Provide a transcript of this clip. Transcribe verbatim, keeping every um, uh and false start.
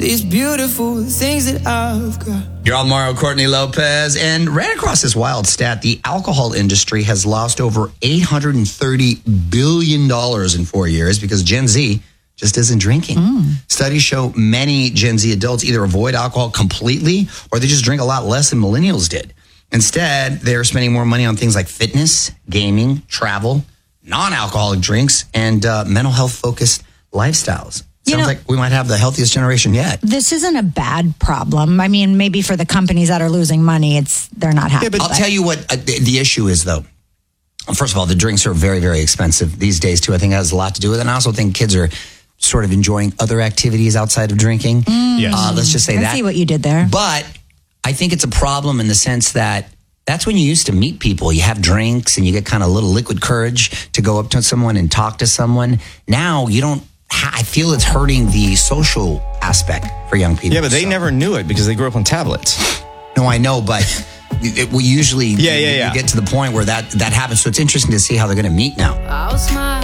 these beautiful things that I've got. You're on Mario Courtney Lopez, and ran across this wild stat. The alcohol industry has lost over eight hundred thirty billion dollars in four years because Gen Z just isn't drinking. Mm. Studies show many Gen Z adults either avoid alcohol completely or they just drink a lot less than millennials did. Instead, they're spending more money on things like fitness, gaming, travel, non-alcoholic drinks, and uh, mental health-focused lifestyles. You Sounds know, like we might have the healthiest generation yet. This isn't a bad problem. I mean, maybe for the companies that are losing money, it's they're not happy. Yeah, but I'll tell you what uh, the, the issue is, though. First of all, the drinks are very, very expensive these days, too. I think it has a lot to do with it. And I also think kids are sort of enjoying other activities outside of drinking. Mm. Yes. Uh, let's just say I that. I see what you did there. But I think it's a problem in the sense that that's when you used to meet people. You have drinks and you get kind of a little liquid courage to go up to someone and talk to someone. Now you don't. I feel it's hurting the social aspect for young people. Yeah, but they so. never knew it because they grew up on tablets. No, I know, but it, we usually yeah, yeah, you, yeah. you get to the point where that, that happens. So it's interesting to see how they're going to meet now. I'll smile